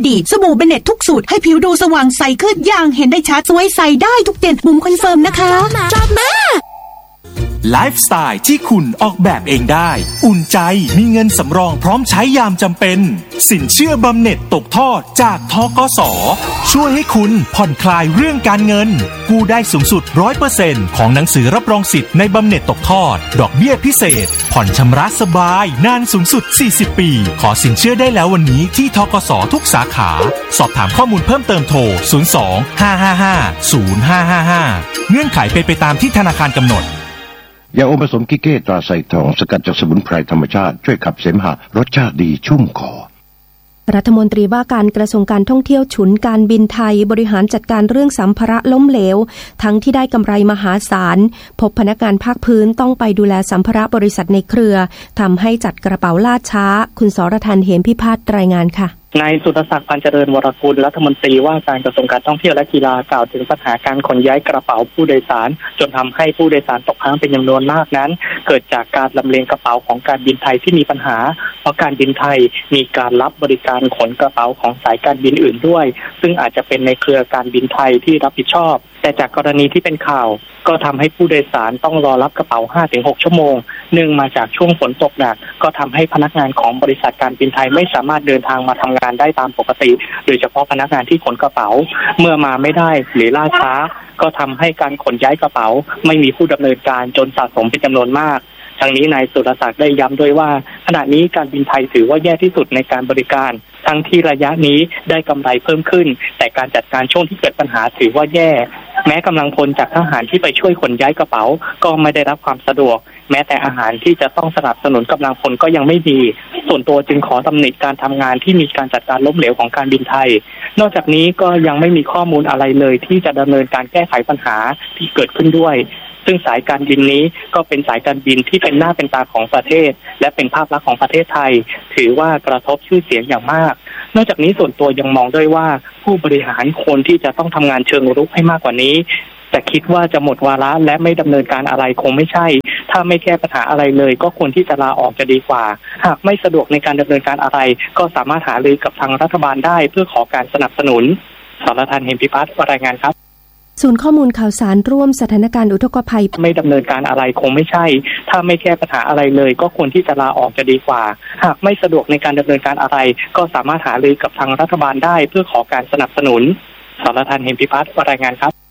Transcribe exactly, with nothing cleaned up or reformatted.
ดีสบู่เบเน็ตทุกสูตรให้ผิวดูสว่างใสขึ้นอย่างเห็นได้ชัดสวยใสได้ทุกเดือนบุ๋มคอนเฟิร์มนะคะจับมาไลฟ์สไตล์ที่คุณออกแบบเองได้อุ่นใจมีเงินสำรองพร้อมใช้ยามจำเป็นสินเชื่อบำเหน็จตกทอดจากธกส.ช่วยให้คุณผ่อนคลายเรื่องการเงินกู้ได้สูงสุด ร้อยเปอร์เซ็นต์ ของหนังสือรับรองสิทธิ์ในบำเหน็จตกทอดดอกเบี้ยพิเศษผ่อนชำระสบายนานสูงสุดสี่สิบปีขอสินเชื่อได้แล้ววันนี้ที่ธกส.ทุกสาขาสอบถามข้อมูลเพิ่มเติมโทรศูนย์ สอง ห้า ห้า ห้า ศูนย์ ห้า ห้า ห้าเงื่อนไขเป็นไปตามที่ธนาคารกำหนดยาอมผสมกิเก้ตราไซทองสกัดจากสมุนไพรธรรมชาติช่วยขับเสมหะรสชาติดีชุ่มคอรัฐมนตรีว่าการกระทรวงการท่องเที่ยวฉุนการบินไทยบริหารจัดการเรื่องสัมภาระล้มเหลวทั้งที่ได้กำไรมหาศาลพบพนักงานภาคพื้นต้องไปดูแลสัมภาระบริษัทในเครือทำให้จัดกระเป๋าล่าช้าคุณสรทันเหมพิพัฒน์รายงานค่ะนายสุรศักดิ์พันเจริญวรกุลรัฐมนตรีว่าการกระทรวงการท่องเที่ยวและกีฬากล่าวถึงปัญหาการขนย้ายกระเป๋าผู้โดยสารจนทำให้ผู้โดยสารตกค้างเป็นจำนวนมากนั้นเกิดจากการลำเลียงกระเป๋าของการบินไทยที่มีปัญหาเพราะการบินไทยมีการรับบริการขนกระเป๋าของสายการบินอื่นด้วยซึ่งอาจจะเป็นในเครือการบินไทยที่รับผิดชอบแต่จากกรณีที่เป็นข่าวก็ทำให้ผู้โดยสารต้องรอรับกระเป๋า ห้าถึงหก ชั่วโมงเนื่องมาจากช่วงฝนตกหนักก็ทำให้พนักงานของบริษัทการบินไทยไม่สามารถเดินทางมาทำงานได้ตามปกติโดยเฉพาะพนักงานที่ขนกระเป๋าเมื่อมาไม่ได้หรือล่าช้าก็ทำให้การขนย้ายกระเป๋าไม่มีผู้ดำเนินการจนสะสมเป็นจำนวนมากทางนี้นายสุรศักดิ์ได้ย้ำด้วยว่าขณะนี้การบินไทยถือว่าแย่ที่สุดในการบริการทั้งที่ระยะนี้ได้กำไรเพิ่มขึ้นแต่การจัดการช่วงที่เกิดปัญหาถือว่าแย่แม้กำลังพลจากทหารที่ไปช่วยขนย้ายกระเป๋าก็ไม่ได้รับความสะดวกแม้แต่อาหารที่จะต้องสนับสนุนกำลังพลก็ยังไม่มีส่วนตัวจึงขอตำหนิการทำงานที่มีการจัดการล้มเหลวของการบินไทยนอกจากนี้ก็ยังไม่มีข้อมูลอะไรเลยที่จะดำเนินการแก้ไขปัญหาที่เกิดขึ้นด้วยซึ่งสายการบินนี้ก็เป็นสายการบินที่เป็นหน้าเป็นตาของประเทศและเป็นภาพลักษณ์ของประเทศไทยถือว่ากระทบชื่อเสียงอย่างมากนอกจากนี้ส่วนตัวยังมองด้วยว่าผู้บริหารคนที่จะต้องทำงานเชิงรุกให้มากกว่านี้แต่คิดว่าจะหมดวาระและไม่ดำเนินการอะไรคงไม่ใช่ถ้าไม่แก้ปัญหาอะไรเลยก็ควรที่จะลาออกจะดีกว่าหากไม่สะดวกในการดำเนินการอะไรก็สามารถหารือกับทางรัฐบาลได้เพื่อขอการสนับสนุนสรทันเหมพิพัฒน์รายงานครับศูนย์ข้อมูลข่าวสารร่วมสถานการณ์อุทกภัยไม่ดำเนินการอะไรคงไม่ใช่ถ้าไม่แก้ปัญหาอะไรเลยก็ควรที่จะลาออกจะดีกว่าหากไม่สะดวกในการดำเนินการอะไรก็สามารถหารือกับทางรัฐบาลได้เพื่อขอการสนับสนุนสรทันเหมพิพัฒน์รายงานครับ